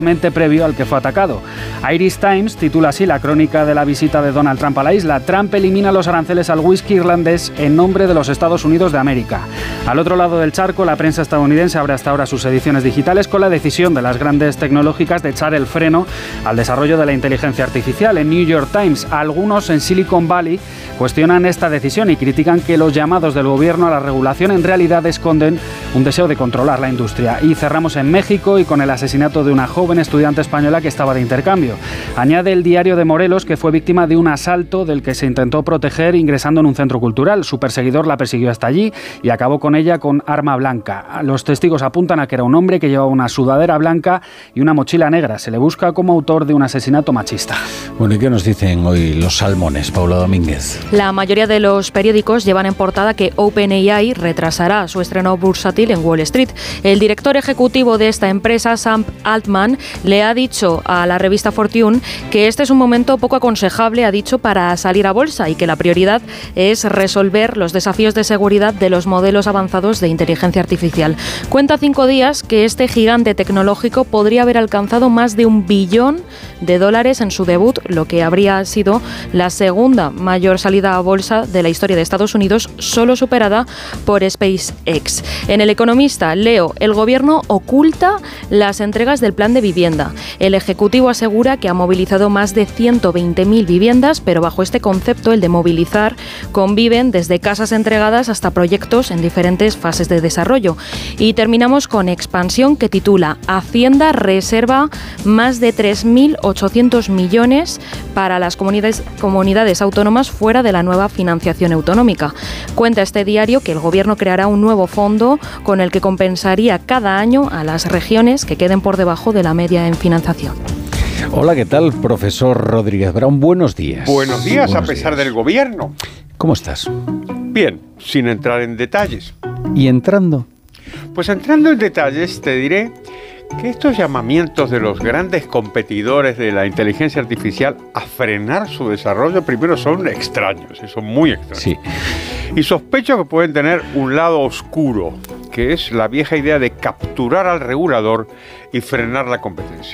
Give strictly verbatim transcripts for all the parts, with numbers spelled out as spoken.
previo al que fue atacado. Irish Times titula así la crónica de la visita de Donald Trump a la isla. Trump elimina los aranceles al whisky irlandés en nombre de los Estados Unidos de América. Al otro lado del charco, la prensa estadounidense abre hasta ahora sus ediciones digitales con la decisión de las grandes tecnológicas de echar el freno al desarrollo de la inteligencia artificial. En New York Times, algunos en Silicon Valley cuestionan esta decisión y critican que los llamados del gobierno a la regulación en realidad esconden un deseo de controlar la industria. Y cerramos en México y con el asesinato de una joven estudiante española que estaba de intercambio. Añade el Diario de Morelos que fue víctima de un asalto del que se intentó proteger ingresando en un centro cultural. Su perseguidor la persiguió hasta allí y acabó con ella con arma blanca. Los testigos apuntan a que era un hombre que llevaba una sudadera blanca y una mochila negra. Se le busca como autor de un asesinato machista. Bueno, ¿y qué nos dicen hoy los salmones, Paula Domínguez? La mayoría de los periódicos llevan en portada que OpenAI retrasará su estreno bursátil en Wall Street. El director ejecutivo de esta empresa, Sam Altman, le ha dicho a la revista Fortune que este es un momento poco aconsejable, ha dicho, para salir a bolsa y que la prioridad es resolver los desafíos de seguridad de los modelos avanzados de inteligencia artificial. Cuenta cinco días que este gigante tecnológico podría haber alcanzado más de un billón de dólares en su debut, lo que habría sido la segunda mayor salida a bolsa de la historia de Estados Unidos, solo superada por SpaceX. En El Economista leo: el gobierno oculta las entregas del plan de vivienda. El Ejecutivo asegura que ha movilizado más de ciento veinte mil viviendas, pero bajo este concepto, el de movilizar, conviven desde casas entregadas hasta proyectos en diferentes fases de desarrollo. Y terminamos con Expansión, que titula: Hacienda reserva más de tres mil ochocientos millones para las comunidades, comunidades autónomas fuera de la nueva financiación autonómica. Cuenta este diario que el gobierno creará un nuevo fondo con el que compensaría cada año a las regiones que queden por debajo de la media en financiación. Hola, ¿qué tal, profesor Rodríguez Brown? Buenos días. Buenos días, Buenos a pesar días. del gobierno. ¿Cómo estás? Bien, sin entrar en detalles. ¿Y entrando? Pues entrando en detalles, te diré que estos llamamientos de los grandes competidores de la inteligencia artificial a frenar su desarrollo, primero son extraños, son muy extraños. Sí. Y sospecho que pueden tener un lado oscuro, que es la vieja idea de capturar al regulador y frenar la competencia.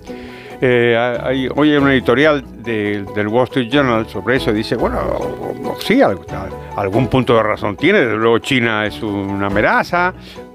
Eh, hay, hoy hay un editorial de, del Wall Street Journal sobre eso. Dice, bueno, sí, algún punto de razón tiene. Desde luego China es una amenaza,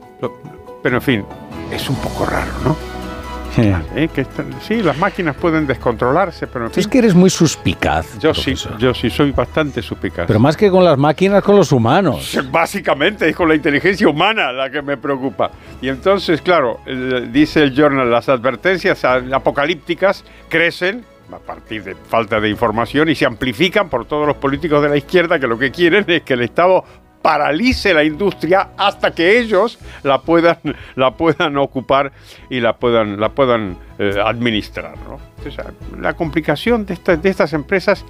pero en fin, es un poco raro, ¿no? Sí. ¿Eh? Que está, sí, las máquinas pueden descontrolarse, pero en fin. Es que eres muy suspicaz. Yo profesor. sí, yo sí soy bastante suspicaz. Pero más que con las máquinas, con los humanos. Básicamente es con la inteligencia humana la que me preocupa. Y entonces, claro, el, dice el journal, las advertencias apocalípticas crecen a partir de falta de información y se amplifican por todos los políticos de la izquierda que lo que quieren es que el Estado paralice la industria hasta que ellos la puedan, la puedan ocupar y la puedan, la puedan eh, administrar, ¿no? Entonces, la complicación de, esta, de estas empresas,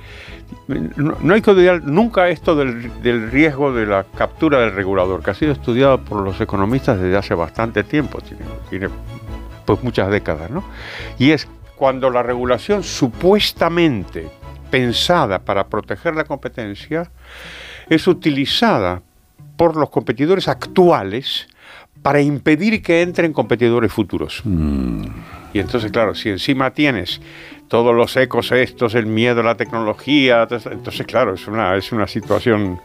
no, no hay que olvidar nunca esto del, del riesgo de la captura del regulador, que ha sido estudiado por los economistas desde hace bastante tiempo, tiene, tiene pues muchas décadas, ¿no? Y es cuando la regulación supuestamente pensada para proteger la competencia es utilizada por los competidores actuales para impedir que entren competidores futuros. Mm. Y entonces, claro, si encima tienes todos los ecos estos, el miedo a la tecnología, entonces, claro, es una, es una situación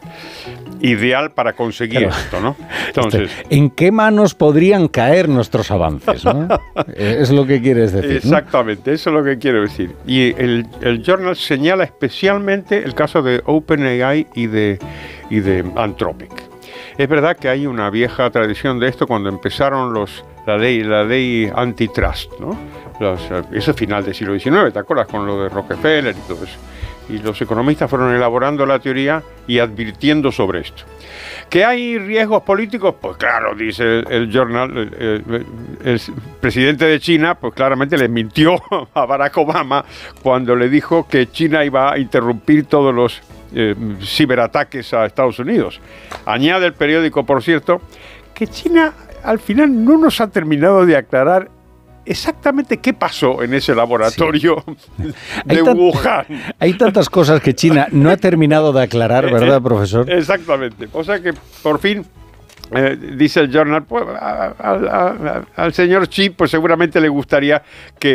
ideal para conseguir claro. esto, ¿no? Entonces, ¿en qué manos podrían caer nuestros avances, ¿no? Es lo que quieres decir, exactamente, ¿no? Eso es lo que quiero decir. Y el, el journal señala especialmente el caso de OpenAI y de, y de Anthropic. Es verdad que hay una vieja tradición de esto cuando empezaron los la ley la ley antitrust, ¿no? Los, eso es final del siglo diecinueve, ¿te acuerdas? Con lo de Rockefeller y todo eso. Y los economistas fueron elaborando la teoría y advirtiendo sobre esto. ¿Que hay riesgos políticos? Pues claro, dice el, el journal, el, el, el presidente de China, pues claramente le mintió a Barack Obama cuando le dijo que China iba a interrumpir todos los eh, ciberataques a Estados Unidos. Añade el periódico, por cierto, que China al final no nos ha terminado de aclarar exactamente qué pasó en ese laboratorio sí. de hay Wuhan. Tant- hay tantas cosas que China no ha terminado de aclarar, ¿verdad, profesor? Exactamente. O sea que, por fin, Eh, dice el Journal, pues, a, a, a, al señor Xi, pues seguramente le gustaría que